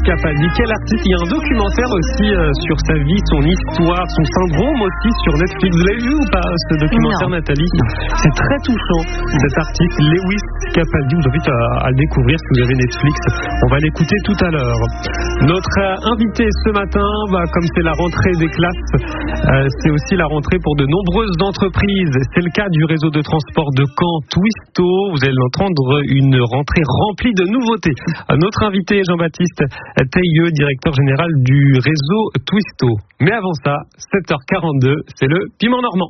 Capaldi, quel artiste. Il y a un documentaire aussi sur sa vie, son histoire, son syndrome aussi sur Netflix. Vous l'avez vu ou pas ce documentaire, Nathalie? C'est très touchant, cet artiste Lewis Capaldi. Je vous invite à le découvrir si vous avez Netflix. On va l'écouter tout à l'heure. Notre invité ce matin, comme c'est la rentrée des classes, c'est aussi la rentrée pour de nombreuses entreprises. C'est le cas du réseau de transport de Caen, Twisto. Vous allez l'entendre, une rentrée remplie de nouveautés. Notre invité est Jean-Baptiste Tailleux, directeur général du réseau Twisto. Mais avant ça, 7h42, c'est le Piment Normand.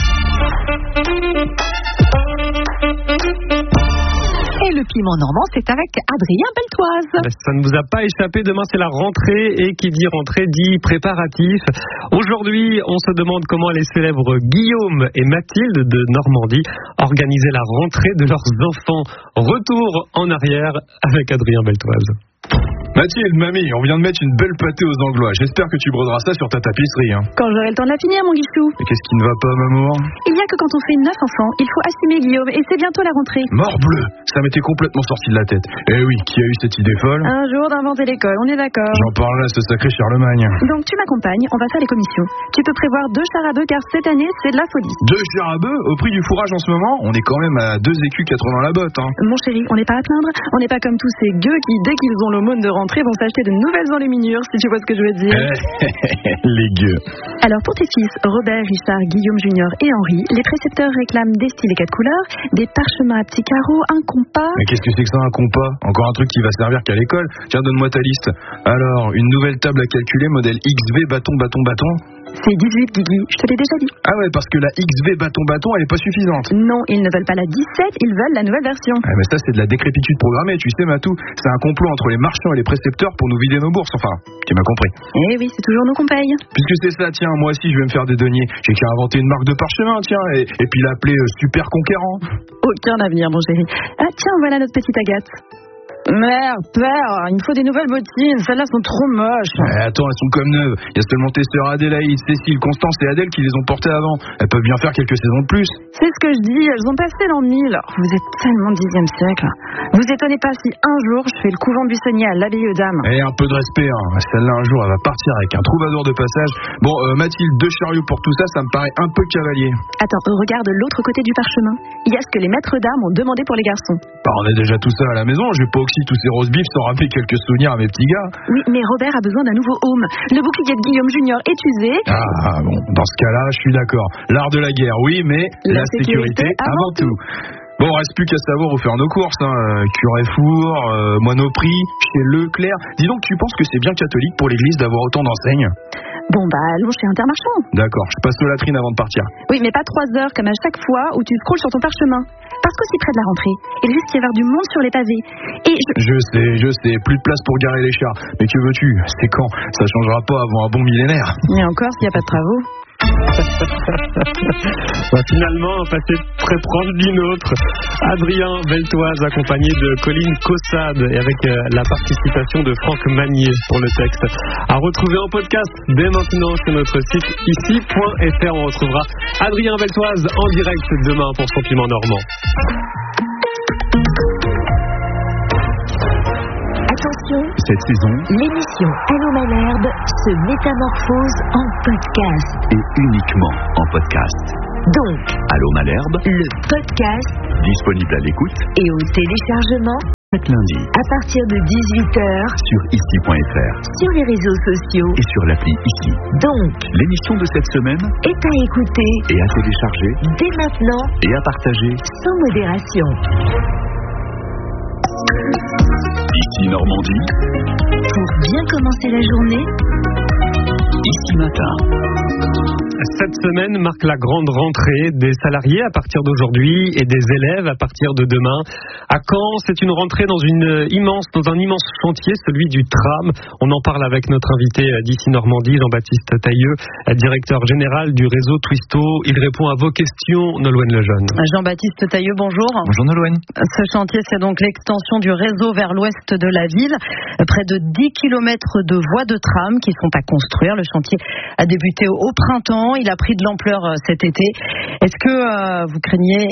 Et le Piment Normand, c'est avec Adrien Beltoise. Ça ne vous a pas échappé, demain c'est la rentrée, et qui dit rentrée dit préparatif. Aujourd'hui, on se demande comment les célèbres Guillaume et Mathilde de Normandie organisaient la rentrée de leurs enfants. Retour en arrière avec Adrien Beltoise. Mathilde, mamie, on vient de mettre une belle pâtée aux Anglois. J'espère que tu broderas ça sur ta tapisserie. Quand j'aurai le temps de la finir, mon Guichou. Mais qu'est-ce qui ne va pas, maman? Il y a que quand on fait 9 enfants, il faut assumer, Guillaume, et c'est bientôt la rentrée. Morbleu, ça m'était complètement sorti de la tête. Eh oui, qui a eu cette idée folle? Un jour d'inventer l'école, on est d'accord. J'en parle à ce sacré Charlemagne. Donc tu m'accompagnes, on va faire les commissions. Tu peux prévoir 2 chars à bœufs, car cette année, c'est de la folie. 2 chars à bœufs? Au prix du fourrage en ce moment, on est quand même à 2 écus 80 la botte. Mon chéri, on n'est pas à plaindre. On n'est pas comme tous ces gueux qui, dès qu'ils ont l'aumône de rentrée, vont s'acheter de nouvelles enluminures, si tu vois ce que je veux dire. Les gueux. Alors pour tes fils, Robert, Richard, Guillaume Junior et Henri, les précepteurs réclament des styles et 4 couleurs, des parchemins à petits carreaux, un compas. Mais qu'est-ce que c'est que ça, un compas? Encore un truc qui va servir qu'à l'école? Tiens, donne-moi ta liste. Alors, une nouvelle table à calculer, modèle XV, bâton. C'est 18, Guigui, je te l'ai déjà dit. Ah ouais, parce que la XV bâton, elle est pas suffisante. Non, ils ne veulent pas la 17, ils veulent la nouvelle version. Ah mais ça, c'est de la décrépitude programmée, tu sais, Matou. C'est un complot entre les marchands et les précepteurs pour nous vider nos bourses. Enfin, tu m'as compris. Eh oui, c'est toujours nous qu'on paye. Puisque c'est ça, tiens, moi aussi, je vais me faire des deniers. J'ai qu'à inventer une marque de parchemin, tiens, et puis l'appeler Super Conquérant. Aucun avenir, mon chéri. Ah tiens, voilà notre petite Agathe. Mère, père, il me faut des nouvelles bottines, celles-là sont trop moches. Attends, elles sont comme neuves. Il y a seulement tes sœurs Adélaïde, Cécile, Constance et Adèle qui les ont portées avant. Elles peuvent bien faire quelques saisons de plus. C'est ce que je dis, elles ont passé l'an 1000. Vous êtes tellement 10e siècle. Vous étonnez pas si un jour je fais le couvent buissonnier à l'abbaye aux dames. Un peu de respect, hein. Celle-là un jour elle va partir avec un troubadour de passage. Bon, Mathilde, 2 chariots pour tout ça, ça me paraît un peu cavalier. Attends, regarde l'autre côté du parchemin. Il y a ce que les maîtres d'armes ont demandé pour les garçons. On a déjà tout ça à la maison, je vais pas oxy tous ces roast beef sans rappeler quelques souvenirs à mes petits gars. Oui, mais Robert a besoin d'un nouveau home. Le bouclier de Guillaume Junior est usé. Ah bon, dans ce cas-là, je suis d'accord. L'art de la guerre, oui, mais la sécurité avant tout. Bon, reste plus qu'à savoir où faire nos courses, Curefour, Monoprix, chez Leclerc. Dis donc, tu penses que c'est bien catholique pour l'église d'avoir autant d'enseignes? Bon, allons chez Intermarchand. D'accord, je passe aux latrines avant de partir. Oui, mais pas 3 heures comme à chaque fois où tu scrolles sur ton parchemin. Parce qu'aussi près de la rentrée, il risque d'y avoir du monde sur les pavés. Et Je sais, plus de place pour garer les chars. Mais que veux-tu? C'est quand? Ça changera pas avant un bon millénaire. Et encore s'il n'y a pas de travaux. Finalement, un passé très proche d'une autre. Adrien Beltoise, accompagné de Colline Caussade et avec la participation de Franck Magnier pour le texte. À retrouver en podcast dès maintenant sur notre site ici.fr. On retrouvera Adrien Beltoise en direct demain pour son Piment Normand. Attention, cette saison, l'émission Allô Malherbe se métamorphose en podcast. Et uniquement en podcast. Donc, Allô Malherbe, le podcast, disponible à l'écoute et au téléchargement chaque lundi à partir de 18h sur ici.fr, sur les réseaux sociaux et sur l'appli Ici. Donc, l'émission de cette semaine est à écouter et à télécharger dès maintenant et à partager sans modération. Ici Normandie, pour bien commencer la journée, Ici Matin. Cette semaine marque la grande rentrée des salariés à partir d'aujourd'hui et des élèves à partir de demain. À Caen, c'est une rentrée dans un immense chantier, celui du tram. On en parle avec notre invité d'ici Normandie, Jean-Baptiste Tailleux, directeur général du réseau Twisto. Il répond à vos questions, Nolwenn Lejeune. Jean-Baptiste Tailleux, bonjour. Bonjour Nolwenn. Ce chantier, c'est donc l'extension du réseau vers l'ouest de la ville. Près de 10 km de voies de tram qui sont à construire. Le chantier a débuté au printemps. Il a pris de l'ampleur cet été. Est-ce que vous craignez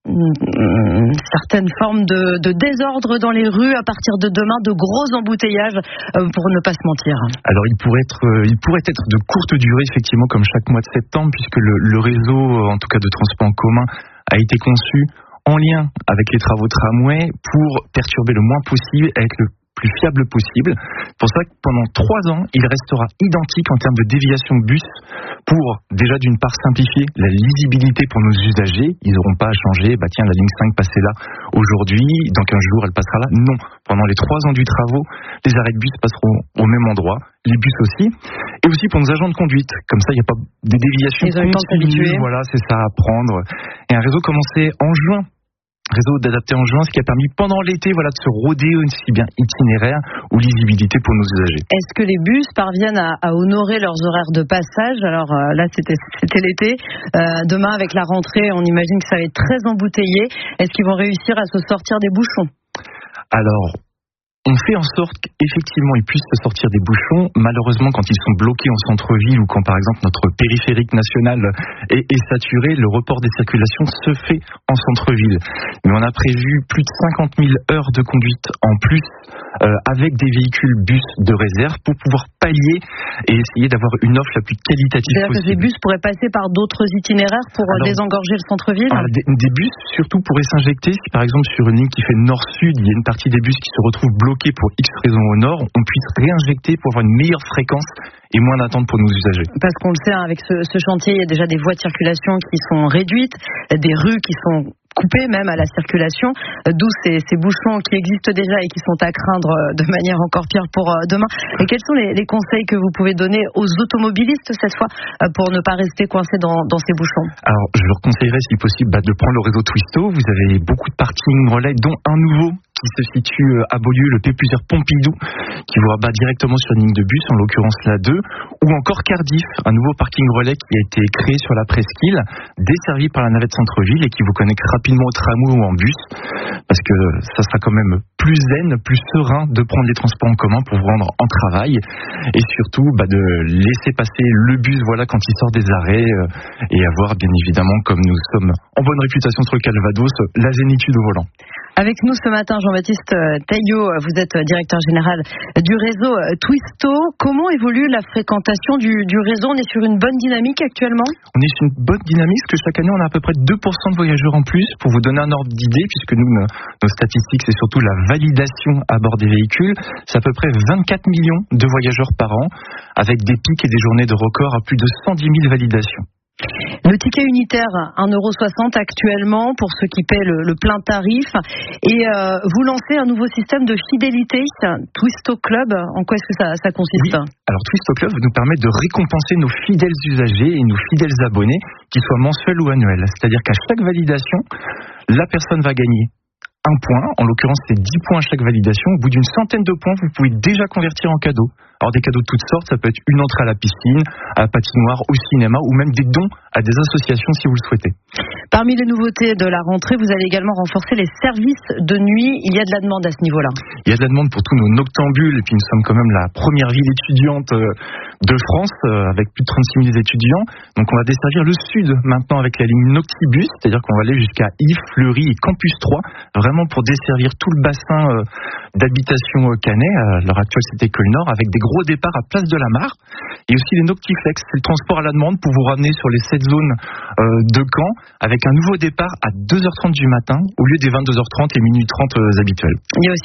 une certaine forme de désordre dans les rues à partir de demain, de gros embouteillages pour ne pas se mentir. Alors il pourrait être de courte durée effectivement comme chaque mois de septembre puisque le réseau en tout cas de transport en commun a été conçu en lien avec les travaux de tramway pour perturber le moins possible avec le plus fiable possible. C'est pour ça que pendant 3 ans, il restera identique en termes de déviation de bus pour déjà d'une part simplifier la lisibilité pour nos usagers. Ils n'auront pas à changer, tiens, la ligne 5 passait là aujourd'hui, dans 15 jours elle passera là. Non, pendant les 3 ans du travaux, les arrêts de bus passeront au même endroit, les bus aussi, et aussi pour nos agents de conduite. Comme ça, il n'y a pas des déviations continues. Voilà, c'est ça à prendre. Et un réseau commencé en juin. Réseau d'adapter en juin, ce qui a permis pendant l'été de se rôder aussi bien itinéraire ou lisibilité pour nos usagers. Est-ce que les bus parviennent à honorer leurs horaires de passage? Alors là, c'était l'été. Demain, avec la rentrée, on imagine que ça va être très embouteillé. Est-ce qu'ils vont réussir à se sortir des bouchons? Alors, on fait en sorte qu'effectivement ils puissent se sortir des bouchons. Malheureusement, quand ils sont bloqués en centre-ville ou quand par exemple notre périphérique national est saturé, le report des circulations se fait en centre-ville. Mais on a prévu plus de 50 000 heures de conduite en plus avec des véhicules bus de réserve pour pouvoir pallier et essayer d'avoir une offre la plus qualitative possible. C'est-à-dire que ces bus pourraient passer par d'autres itinéraires pour désengorger le centre-ville? Des bus surtout pourraient s'injecter si par exemple sur une ligne qui fait nord-sud, il y a une partie des bus qui se retrouvent bloqués pour X raisons au nord, on puisse réinjecter pour avoir une meilleure fréquence et moins d'attente pour nos usagers. Parce qu'on le sait, avec ce chantier, il y a déjà des voies de circulation qui sont réduites, des rues qui sont coupées même à la circulation, d'où ces bouchons qui existent déjà et qui sont à craindre de manière encore pire pour demain. Et quels sont les conseils que vous pouvez donner aux automobilistes cette fois pour ne pas rester coincés dans ces bouchons? Alors, je leur conseillerais si possible de prendre le réseau Twisto. Vous avez beaucoup de parkings relais, dont un nouveau qui se situe à Beaulieu, le P+ Pompidou, qui vous rabat directement sur une ligne de bus, en l'occurrence la 2, ou encore Cardiff, un nouveau parking relais qui a été créé sur la presqu'île, desservi par la navette centre-ville et qui vous connecte rapidement au tramway ou en bus, parce que ça sera quand même plus zen, plus serein de prendre les transports en commun pour vous rendre en travail, et surtout de laisser passer le bus quand il sort des arrêts, et avoir bien évidemment, comme nous sommes en bonne réputation sur le Calvados, la zénitude au volant. Avec nous ce matin, Jean-Baptiste Taillot, vous êtes directeur général du réseau Twisto. Comment évolue la fréquentation du réseau? On est sur une bonne dynamique actuellement? On est sur une bonne dynamique, parce que chaque année, on a à peu près 2% de voyageurs en plus. Pour vous donner un ordre d'idée, puisque nous, nos statistiques, c'est surtout la validation à bord des véhicules. C'est à peu près 24 millions de voyageurs par an, avec des pics et des journées de record à plus de 110 000 validations. Le ticket unitaire, 1,60 € actuellement pour ceux qui paient le plein tarif. Et vous lancez un nouveau système de fidélité, Twisto Club. En quoi est-ce que ça consiste? Oui. Alors Twisto Club nous permet de récompenser nos fidèles usagers et nos fidèles abonnés, qu'ils soient mensuels ou annuels. C'est-à-dire qu'à chaque validation, la personne va gagner 1 point, en l'occurrence c'est 10 points à chaque validation. Au bout d'une centaine de points, vous pouvez déjà convertir en cadeaux. Alors des cadeaux de toutes sortes, ça peut être une entrée à la piscine, à la patinoire, au cinéma, ou même des dons à des associations si vous le souhaitez. Parmi les nouveautés de la rentrée, vous allez également renforcer les services de nuit. Il y a de la demande à ce niveau-là. Il y a de la demande pour tous nos noctambules, et puis nous sommes quand même la première ville étudiante de France, avec plus de 36 000 étudiants. Donc on va desservir le sud maintenant avec la ligne Noctibus, c'est-à-dire qu'on va aller jusqu'à Yves, Fleury et Campus 3, vraiment pour desservir tout le bassin d'habitation Canet. À l'heure actuelle, c'était que le nord, avec des gros départs à Place de la Mare. Et aussi les Noctiflex, c'est le transport à la demande pour vous ramener sur les 7 zones de Caen, avec un nouveau départ à 2h30 du matin, au lieu des 22h30 et minuit 30 habituels. Il y a aussi